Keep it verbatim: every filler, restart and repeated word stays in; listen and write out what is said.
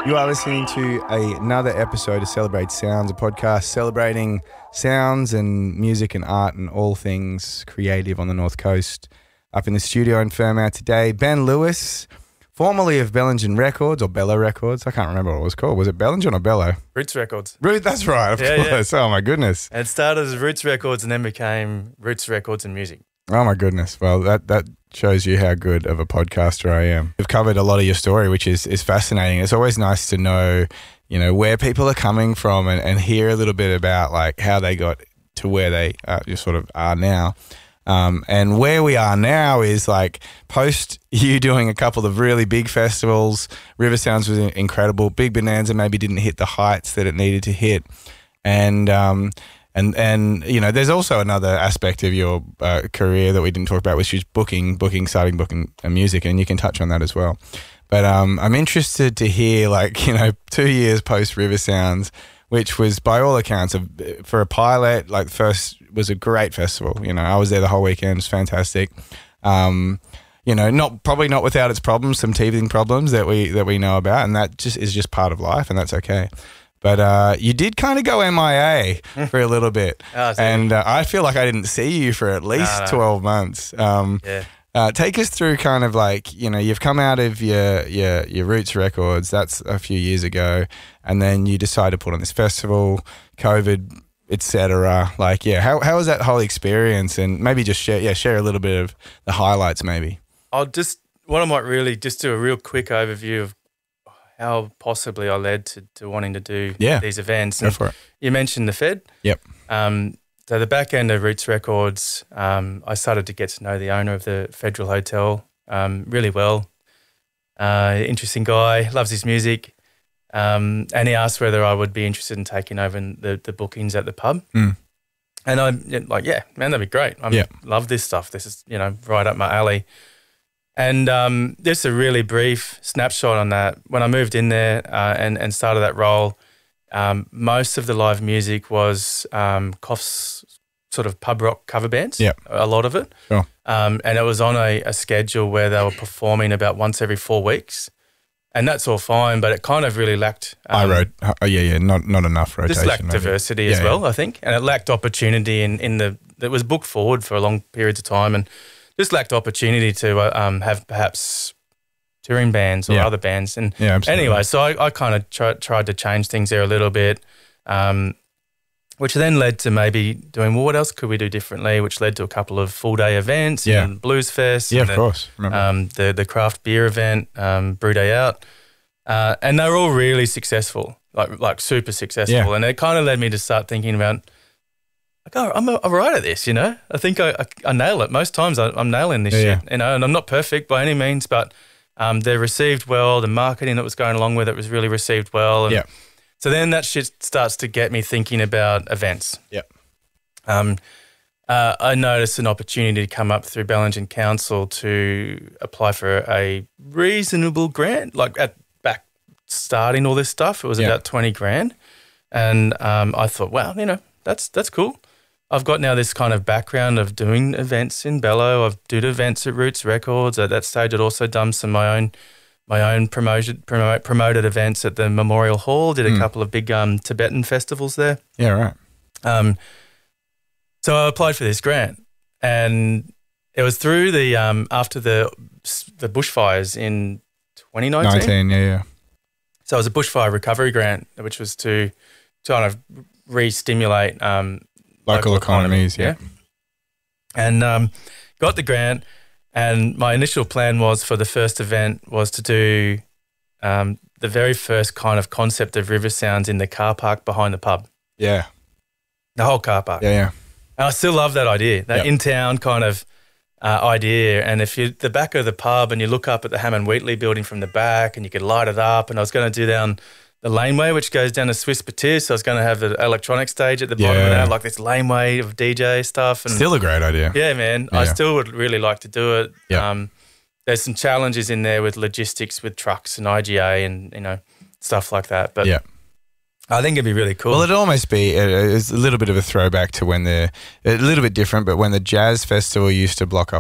You are listening to a, another episode of Celebrate Sounds, a podcast celebrating sounds and music and art and all things creative on the North Coast. Up in the studio in Fairmount today, Ben Lewis, formerly of Bellingen Records or Bello Records. I can't remember what it was called. Was it Bellingen or Bello? Roots Records. Root, that's right, of yeah, course. Yeah. Oh, my goodness. And it started as Roots Records and then became Roots Records and Music. Oh, my goodness. Well, that, that shows you how good of a podcaster I am. You've covered a lot of your story, which is, is fascinating. It's always nice to know, you know, where people are coming from and, and hear a little bit about like how they got to where they uh, just sort of are now. Um, and where we are now is like post you doing a couple of really big festivals. River Sounds was incredible. Big Bonanza maybe didn't hit the heights that it needed to hit. And, um, and, and, you know, there's also another aspect of your uh, career that we didn't talk about, which is booking, booking, starting booking uh, music. And you can touch on that as well. But, um, I'm interested to hear like, you know, two years post River Sounds, which was by all accounts of, for a pilot, like first was a great festival. You know, I was there the whole weekend. It was fantastic. Um, you know, not probably not without its problems, some teething problems that we that we know about, and that just is just part of life, and that's okay. But uh, you did kind of go M I A for a little bit, oh, and uh, I feel like I didn't see you for at least no, no. twelve months. Um, yeah. Uh, take us through kind of like, you know, you've come out of your, your, your Roots Records, that's a few years ago, and then you decide to put on this festival, COVID, et cetera. Like, yeah, how how was that whole experience? And maybe just share, yeah, share a little bit of the highlights maybe. I'll just, what I might really just do a real quick overview of how possibly I led to, to wanting to do yeah. these events. Go And for it. You mentioned the Fed. Yep. Um, So the back end of Roots Records, um, I started to get to know the owner of the Federal Hotel um, really well. Uh, interesting guy, loves his music. Um, and he asked whether I would be interested in taking over the, the bookings at the pub. Mm. And I'm like, yeah, man, that'd be great. I yeah. love this stuff. This is, you know, right up my alley. And um, just a really brief snapshot on that. When I moved in there uh, and, and started that role, Um, most of the live music was um, Cough's sort of pub rock cover bands, yeah. a lot of it. Sure. Um, and it was on a, a schedule where they were performing about once every four weeks. And that's all fine, but it kind of really lacked... Um, I wrote, oh, yeah, yeah, not not enough rotation. Just lacked maybe. diversity yeah, as well, yeah. I think. And it lacked opportunity in, in the... It was booked forward for a long periods of time and just lacked opportunity to uh, um, have perhaps... touring bands or yeah. other bands. And yeah, anyway, so I, I kind of try, tried to change things there a little bit, um, which then led to maybe doing, well, what else could we do differently, which led to a couple of full-day events, yeah. and Blues Fest. Yeah, and of the, course. Um, the, the craft beer event, um, Brew Day Out. Uh, and they were all really successful, like like super successful. Yeah. And it kind of led me to start thinking about, like, oh, I'm all right at this, you know? I think I, I, I nail it. Most times I, I'm nailing this yeah, shit, yeah. you know, and I'm not perfect by any means, but... Um, they're received well. The marketing that was going along with it was really received well. And yeah. so then that shit starts to get me thinking about events. Yeah. Um, uh, I noticed an opportunity to come up through Bellingen Council to apply for a reasonable grant. Like at back starting all this stuff, it was yeah. about twenty grand. And um, I thought, wow, you know, that's that's cool. I've got now this kind of background of doing events in Bello. I've did events at Roots Records. At that stage, I'd also done some my own my own promoted promote, promoted events at the Memorial Hall. Did a mm. couple of big um, Tibetan festivals there. Yeah, right. Um, so I applied for this grant, and it was through the um, after the the bushfires in twenty nineteen. Nineteen, yeah, yeah. So it was a bushfire recovery grant, which was to kind of re-stimulate. Um, Local, Local economies, economy, yeah. And um, got the grant, and my initial plan was for the first event was to do um, the very first kind of concept of River Sounds in the car park behind the pub. Yeah. The whole car park. Yeah, yeah. And I still love that idea, that yep. in-town kind of uh, idea. And if you the back of the pub and you look up at the Hammond Wheatley building from the back and you could light it up, and I was going to do down the laneway, which goes down to Swiss Baptiste. So I was going to have the electronic stage at the bottom yeah. of that, like this laneway of D J stuff. And still a great idea. Yeah, man. Yeah. I still would really like to do it. Yeah. Um, there's some challenges in there with logistics with trucks and I G A and, you know, stuff like that. But yeah. I think it'd be really cool. Well, it'd almost be a, it's a little bit of a throwback to when the, a little bit different, but when the Jazz Festival used to block off